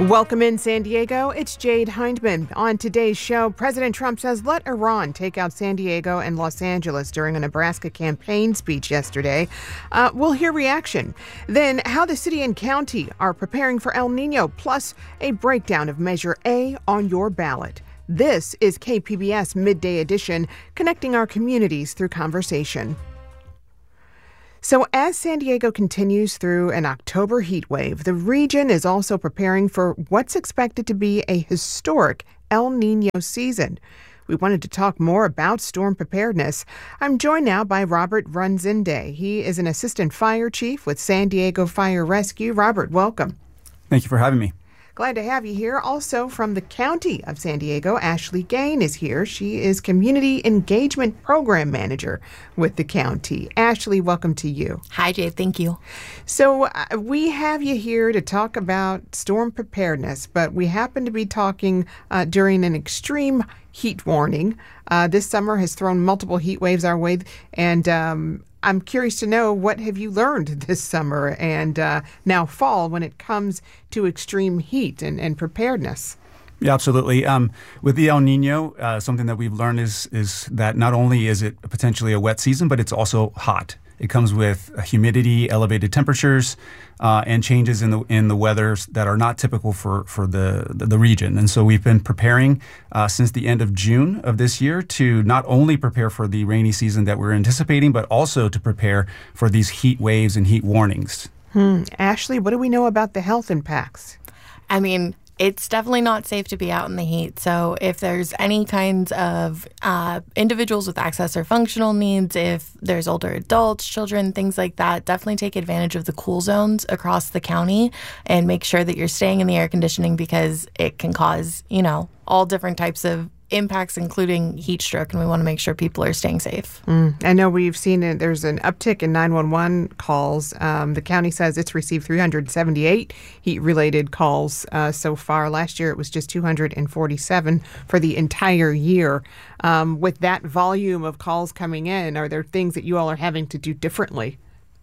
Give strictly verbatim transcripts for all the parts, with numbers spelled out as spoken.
Welcome in San Diego. It's Jade Hindman. On today's show, President Trump says let Iran take out San Diego and Los Angeles during a Nebraska campaign speech yesterday. Uh, we'll hear reaction. Then how the city and county are preparing for El Nino, plus a breakdown of Measure A on your ballot. This is K P B S Midday Edition, connecting our communities through conversation. So as San Diego continues through an October heat wave, the region is also preparing for what's expected to be a historic El Nino season. We wanted to talk more about storm preparedness. I'm joined now by Robert Runzinde. He is an assistant fire chief with San Diego Fire Rescue. Robert, welcome. Thank you for having me. Glad to have you here. Also from the County of San Diego, Ashley Gain is here. She is Community Engagement Program Manager with the county. Ashley, welcome to you. Hi, Jade. Thank you. So uh, we have you here to talk about storm preparedness, but we happen to be talking uh, during an extreme heat warning. Uh, this summer has thrown multiple heat waves our way, and um, I'm curious to know, what have you learned this summer and uh, now fall when it comes to extreme heat and, and preparedness? Yeah, absolutely. Um, with the El Nino, uh, something that we've learned is is that not only is it potentially a wet season, but it's also hot. It comes with humidity, elevated temperatures, uh, and changes in the in the weather that are not typical for for the the, the region. And so we've been preparing uh, since the end of June of this year to not only prepare for the rainy season that we're anticipating, but also to prepare for these heat waves and heat warnings. Hmm. Ashley, what do we know about the health impacts? I mean, it's definitely not safe to be out in the heat. So if there's any kinds of uh, individuals with access or functional needs, if there's older adults, children, things like that, definitely take advantage of the cool zones across the county and make sure that you're staying in the air conditioning, because it can cause, you know, all different types of impacts, including heat stroke, and we want to make sure people are staying safe. Mm. I know we've seen it. There's an uptick in nine one one calls. Um, the county says it's received three hundred seventy-eight heat-related calls uh, so far. Last year, it was just two hundred forty-seven for the entire year. Um, with that volume of calls coming in, are there things that you all are having to do differently?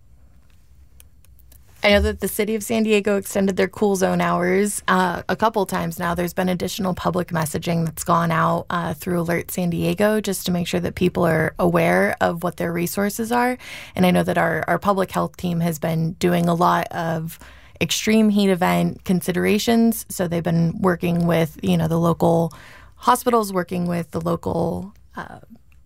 I know that the city of San Diego extended their cool zone hours uh, a couple times now. There's been additional public messaging that's gone out uh, through Alert San Diego, just to make sure that people are aware of what their resources are. And I know that our, our public health team has been doing a lot of extreme heat event considerations. So they've been working with, you know, the local hospitals, working with the local uh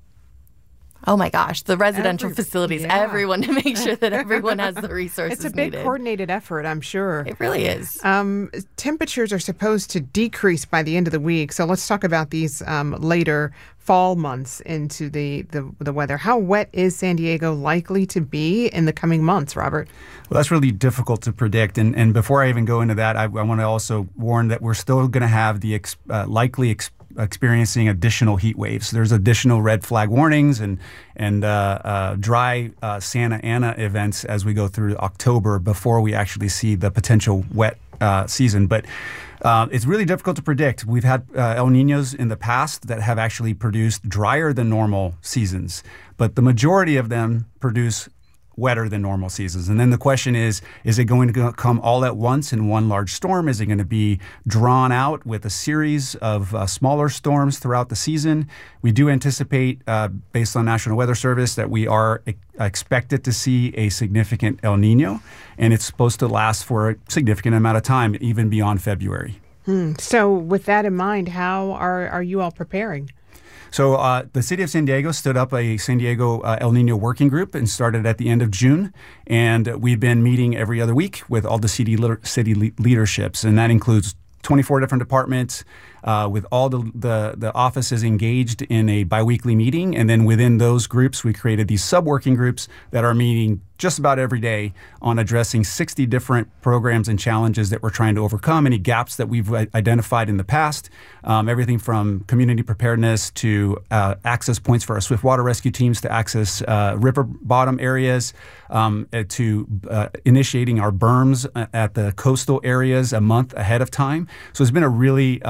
Oh my gosh, the residential Every, facilities, yeah. everyone, to make sure that everyone has the resources needed. It's a big needed. coordinated effort, I'm sure. It really is. Um, temperatures are supposed to decrease by the end of the week, so let's talk about these um, later fall months into the, the, the weather. How wet is San Diego likely to be in the coming months, Robert? Well, that's really difficult to predict. And, and before I even go into that, I, I want to also warn that we're still going to have the ex, uh, likely ex, experiencing additional heat waves. There's additional red flag warnings and and uh, uh, dry uh, Santa Ana events as we go through October before we actually see the potential wet uh, season. But uh, it's really difficult to predict. We've had uh, El Ninos in the past that have actually produced drier than normal seasons, but the majority of them produce wetter than normal seasons. And then the question is, is it going to come all at once in one large storm? Is it going to be drawn out with a series of uh, smaller storms throughout the season? We do anticipate, uh, based on National Weather Service, that we are e- expected to see a significant El Nino, and it's supposed to last for a significant amount of time, even beyond February. Hmm. So with that in mind, how are, are you all preparing? So uh, the city of San Diego stood up a San Diego uh, El Nino working group and started at the end of June. And we've been meeting every other week with all the city, city le- leaderships. And that includes twenty-four different departments uh, with all the, the, the offices engaged in a biweekly meeting. And then within those groups, we created these sub-working groups that are meeting just about every day on addressing sixty different programs and challenges that we're trying to overcome, any gaps that we've identified in the past, um, everything from community preparedness to uh, access points for our swift water rescue teams to access uh, river bottom areas, um, to uh, initiating our berms at the coastal areas a month ahead of time. So it's been a really, uh, really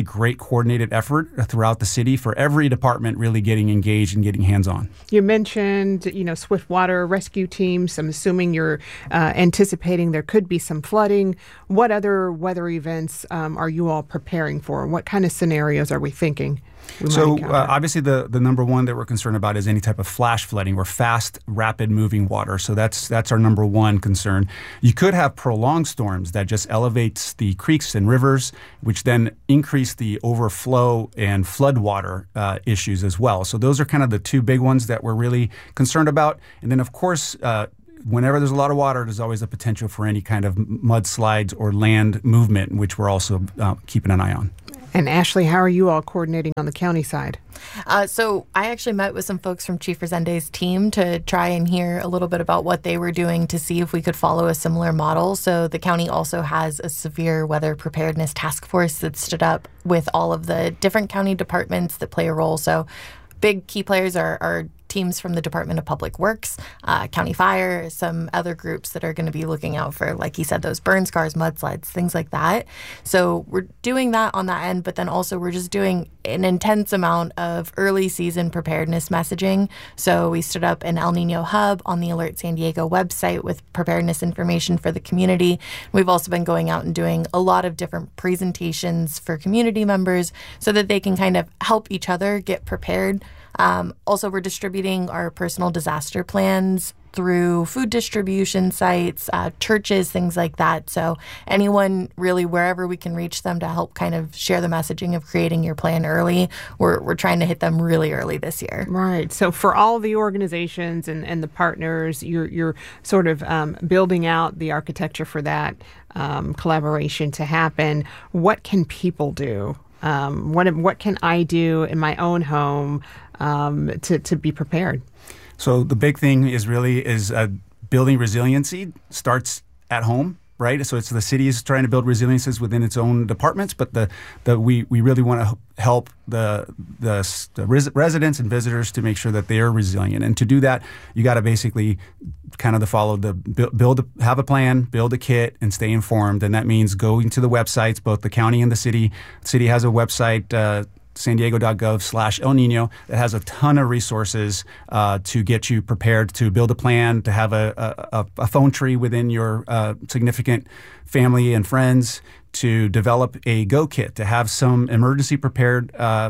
really great coordinated effort throughout the city for every department really getting engaged and getting hands-on. You mentioned, you know, swift water rescue teams. I'm assuming you're uh, anticipating there could be some flooding. What other weather events um, are you all preparing for? What kind of scenarios are we thinking? We so uh, obviously the, the number one that we're concerned about is any type of flash flooding or fast, rapid moving water. So that's that's our number one concern. You could have prolonged storms that just elevates the creeks and rivers, which then increase the overflow and floodwater uh, issues as well. So those are kind of the two big ones that we're really concerned about. And then, of course, uh, whenever there's a lot of water, there's always a potential for any kind of mudslides or land movement, which we're also uh, keeping an eye on. And Ashley, how are you all coordinating on the county side? Uh, so I actually met with some folks from Chief Resende's team to try and hear a little bit about what they were doing to see if we could follow a similar model. So the county also has a severe weather preparedness task force that stood up with all of the different county departments that play a role. So big key players are, are teams from the Department of Public Works, uh, County Fire, some other groups that are going to be looking out for, like he said, those burn scars, mudslides, things like that. So we're doing that on that end, but then also we're just doing an intense amount of early season preparedness messaging. So we stood up an El Nino Hub on the Alert San Diego website with preparedness information for the community. We've also been going out and doing a lot of different presentations for community members so that they can kind of help each other get prepared. Um, also, we're distributing our personal disaster plans through food distribution sites, uh, churches, things like that. So anyone really, wherever we can reach them to help kind of share the messaging of creating your plan early, we're we're trying to hit them really early this year. Right. So for all the organizations and, and the partners, you're you're sort of um, building out the architecture for that um, collaboration to happen. What can people do? Um, what what can I do in my own home um, to to be prepared? So the big thing is really is uh, building resiliency starts at home, right? So it's the city is trying to build resiliences within its own departments, but the the we we really want to help the the, the res- residents and visitors to make sure that they are resilient. And to do that, you got to basically kind of the follow the build, build have a plan, build a kit, and stay informed. And that means going to the websites, both the county and the city. The city has a website, uh, san diego dot gov slash El Nino, that has a ton of resources uh, to get you prepared to build a plan, to have a, a, a phone tree within your uh, significant family and friends, to develop a go kit, to have some emergency prepared uh,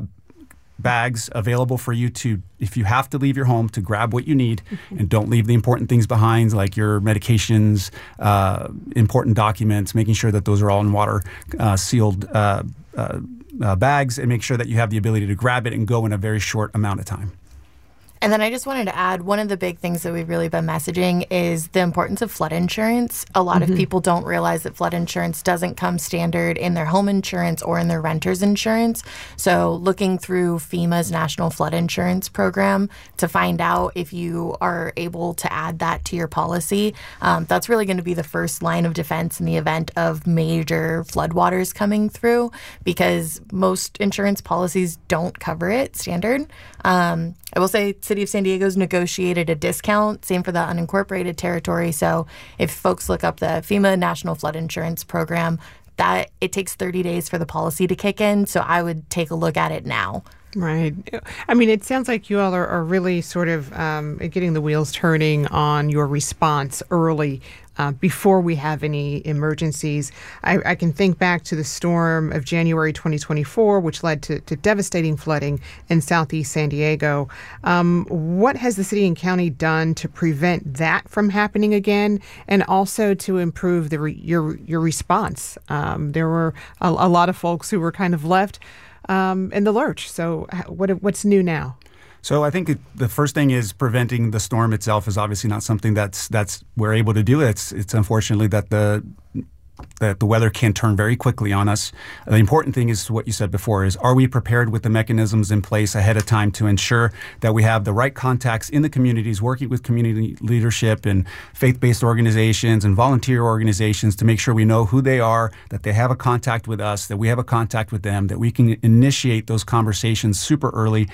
bags available for you to, if you have to leave your home, to grab what you need mm-hmm. and don't leave the important things behind, like your medications, uh, important documents, making sure that those are all in water uh, sealed uh, uh, uh, bags, and make sure that you have the ability to grab it and go in a very short amount of time. And then I just wanted to add, one of the big things that we've really been messaging is the importance of flood insurance. A lot mm-hmm. of people don't realize that flood insurance doesn't come standard in their home insurance or in their renter's insurance. So looking through FEMA's National Flood Insurance Program to find out if you are able to add that to your policy, um, that's really going to be the first line of defense in the event of major floodwaters coming through, because most insurance policies don't cover it standard. Um, I will say City of San Diego's negotiated a discount, same for the unincorporated territory. So if folks look up the FEMA National Flood Insurance Program, that it takes thirty days for the policy to kick in. So I would take a look at it now. Right. I mean, it sounds like you all are, are really sort of um, getting the wheels turning on your response early uh, before we have any emergencies. I, I can think back to the storm of January twenty twenty-four, which led to, to devastating flooding in southeast San Diego. Um, what has the city and county done to prevent that from happening again, and also to improve the re- your your response? Um, there were a, a lot of folks who were kind of left Um, in the lurch. So what what's new now? So I think it, the first thing is preventing the storm itself is obviously not something that's that's we're able to do. It's it's unfortunately that the that the weather can turn very quickly on us. The important thing is what you said before is, are we prepared with the mechanisms in place ahead of time to ensure that we have the right contacts in the communities, working with community leadership and faith-based organizations and volunteer organizations to make sure we know who they are, that they have a contact with us, that we have a contact with them, that we can initiate those conversations super early.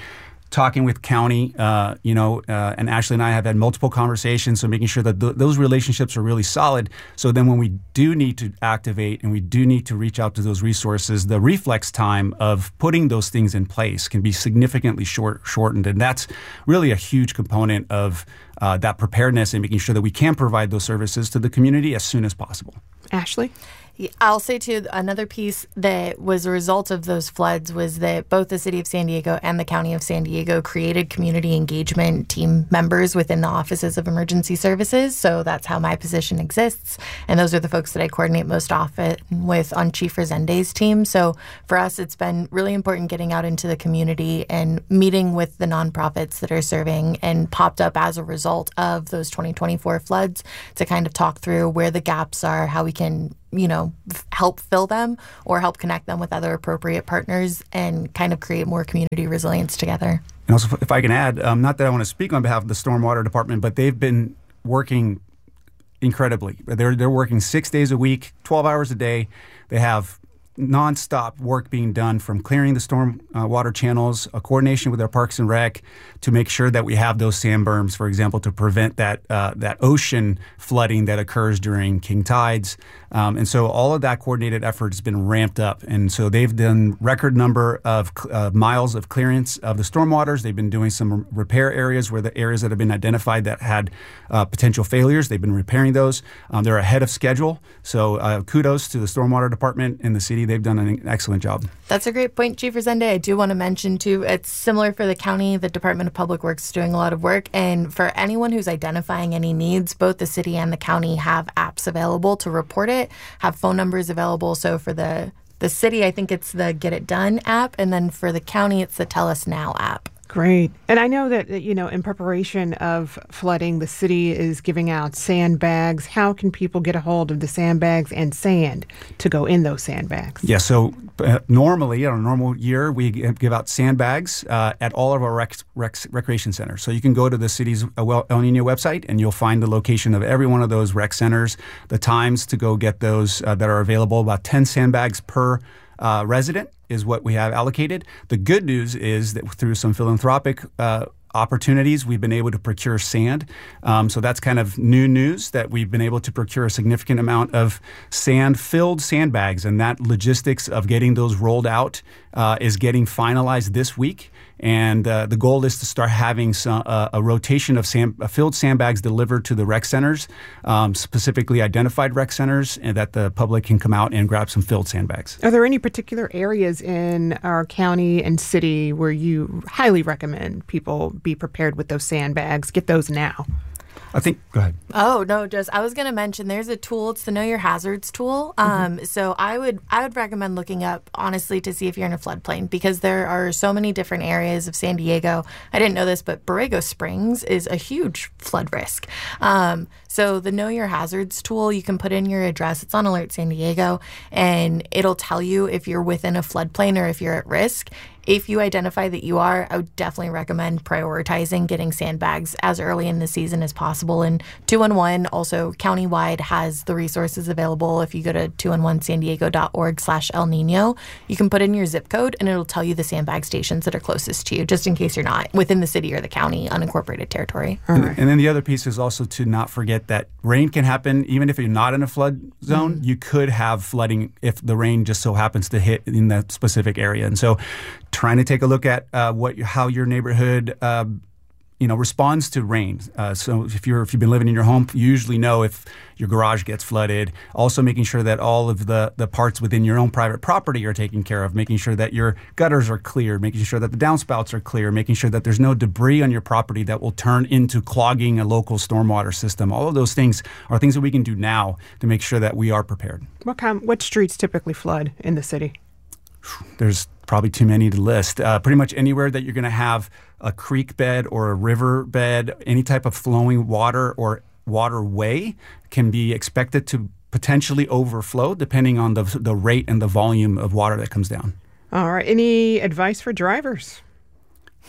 talking with county, uh, you know, uh, and Ashley and I have had multiple conversations, so making sure that th- those relationships are really solid. So then when we do need to activate and we do need to reach out to those resources, the reflex time of putting those things in place can be significantly short, shortened. And that's really a huge component of uh, that preparedness and making sure that we can provide those services to the community as soon as possible. Ashley? I'll say, too, another piece that was a result of those floods was that both the City of San Diego and the County of San Diego created community engagement team members within the offices of emergency services. So that's how my position exists. And those are the folks that I coordinate most often with on Chief Resende's team. So for us, it's been really important getting out into the community and meeting with the nonprofits that are serving and popped up as a result of those twenty twenty-four floods to kind of talk through where the gaps are, how we can you know, f- help fill them or help connect them with other appropriate partners and kind of create more community resilience together. And also, if I can add, um, not that I want to speak on behalf of the Stormwater Department, but they've been working incredibly. They're they're working six days a week, twelve hours a day. They have nonstop work being done from clearing the storm uh, water channels, a coordination with our Parks and Rec to make sure that we have those sand berms, for example, to prevent that uh, that ocean flooding that occurs during king tides. Um, and so all of that coordinated effort has been ramped up. And so they've done record number of uh, miles of clearance of the stormwaters. They've been doing some repair areas where the areas that have been identified that had uh, potential failures, they've been repairing those. Um, they're ahead of schedule. So uh, kudos to the Stormwater Department in the city. They've done an excellent job. That's a great point, Chief Resende. I do want to mention, too, it's similar for the county. The Department of Public Works is doing a lot of work. And for anyone who's identifying any needs, both the city and the county have apps available to report it, have phone numbers available. So for the, the city, I think it's the Get It Done app. And then for the county, it's the Tell Us Now app. Great. And I know that, you know, in preparation of flooding, the city is giving out sandbags. How can people get a hold of the sandbags and sand to go in those sandbags? Yeah, so uh, normally, on a normal year, we give out sandbags uh, at all of our rec- rec- recreation centers. So you can go to the city's El Nino website, and you'll find the location of every one of those rec centers, the times to go get those uh, that are available, about ten sandbags per uh, resident is what we have allocated. The good news is that through some philanthropic uh, opportunities, we've been able to procure sand. Um, so that's kind of new news that we've been able to procure a significant amount of sand-filled sandbags, and that logistics of getting those rolled out uh, is getting finalized this week. And uh, the goal is to start having some, uh, a rotation of sand, uh, filled sandbags delivered to the rec centers, um, specifically identified rec centers, and that the public can come out and grab some filled sandbags. Are there any particular areas in our county and city where you highly recommend people be prepared with those sandbags? Get those now. I think, go ahead. Oh, no, just, I was going to mention there's a tool. It's the Know Your Hazards tool. Um, mm-hmm. So I would, I would recommend looking up, honestly, to see if you're in a floodplain, because there are so many different areas of San Diego. I didn't know this, but Borrego Springs is a huge flood risk. Um, so the Know Your Hazards tool, you can put in your address. It's on Alert San Diego, and it'll tell you if you're within a floodplain or if you're at risk. If you identify that you are, I would definitely recommend prioritizing getting sandbags as early in the season as possible. And two one one also countywide has the resources available. If you go to two one one san diego dot org slash El Nino, you can put in your zip code and it'll tell you the sandbag stations that are closest to you, just in case you're not within the city or the county unincorporated territory. And, and then the other piece is also to not forget that rain can happen even if you're not in a flood zone. Mm-hmm. You could have flooding if the rain just so happens to hit in that specific area. And so trying to take a look at uh, what how your neighborhood uh, you know responds to rain. Uh, so if you're if you've been living in your home, you usually know if your garage gets flooded. Also making sure that all of the the parts within your own private property are taken care of. Making sure that your gutters are clear. Making sure that the downspouts are clear. Making sure that there's no debris on your property that will turn into clogging a local stormwater system. All of those things are things that we can do now to make sure that we are prepared. What kind, what streets typically flood in the city? There's probably too many to list. Uh, pretty much anywhere that you're going to have a creek bed or a river bed, any type of flowing water or waterway can be expected to potentially overflow depending on the the rate and the volume of water that comes down. All right. Any advice for drivers?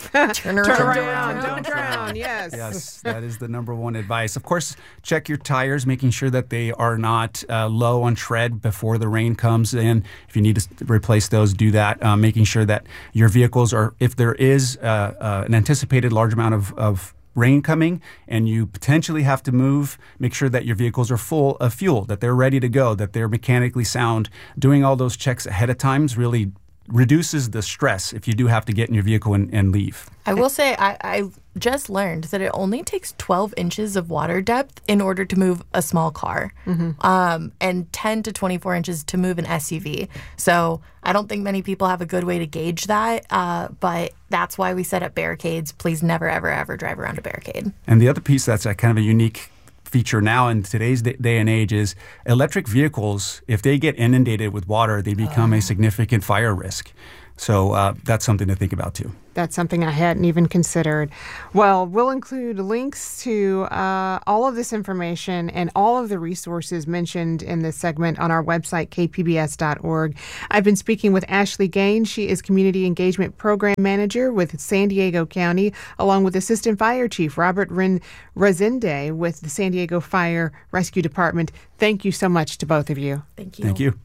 Turn Turn around. around. Don't drown. Yes. Yes, that is the number one advice. Of course, check your tires, making sure that they are not uh, low on tread before the rain comes in. If you need to replace those, do that. Uh, making sure that your vehicles are, if there is uh, uh, an anticipated large amount of, of rain coming and you potentially have to move, make sure that your vehicles are full of fuel, that they're ready to go, that they're mechanically sound. Doing all those checks ahead of time really reduces the stress if you do have to get in your vehicle and, and leave. I will say I, I just learned that it only takes twelve inches of water depth in order to move a small car, mm-hmm. um, and ten to twenty-four inches to move an S U V. So I don't think many people have a good way to gauge that, uh, but that's why we set up barricades. Please never, ever, ever drive around a barricade. And the other piece that's a kind of a unique feature now in today's day and age is electric vehicles, if they get inundated with water, they become oh. a significant fire risk. So uh, that's something to think about too. That's something I hadn't even considered. Well, we'll include links to uh, all of this information and all of the resources mentioned in this segment on our website, k p b s dot org. I've been speaking with Ashley Gaines. She is Community Engagement Program Manager with San Diego County, along with Assistant Fire Chief Robert Ren- Resende with the San Diego Fire Rescue Department. Thank you so much to both of you. Thank you. Thank you.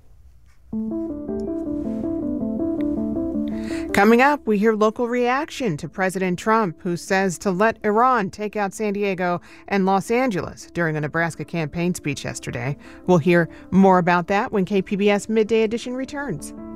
Coming up, we hear local reaction to President Trump, who says to let Iran take out San Diego and Los Angeles during a Nebraska campaign speech yesterday. We'll hear more about that when K P B S Midday Edition returns.